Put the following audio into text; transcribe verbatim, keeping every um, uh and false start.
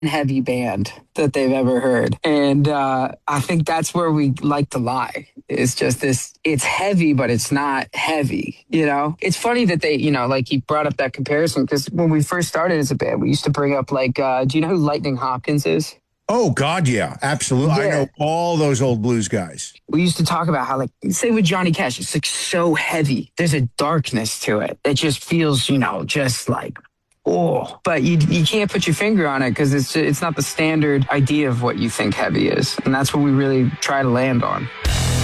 heavy band that they've ever heard. And uh, I think that's where we like to lie. It's just this, it's heavy, but it's not heavy, you know? It's funny that they, you know, like you brought up that comparison because when we first started as a band, we used to bring up like, uh, do you know who Lightning Hopkins is? Oh, God, yeah, absolutely. I Yeah. know all those old blues guys. We used to talk about how, like, say with Johnny Cash, it's like so heavy. There's a darkness to it. It just feels, you know, just like, oh, but you you can't put your finger on it because it's it's not the standard idea of what you think heavy is, and that's what we really try to land on.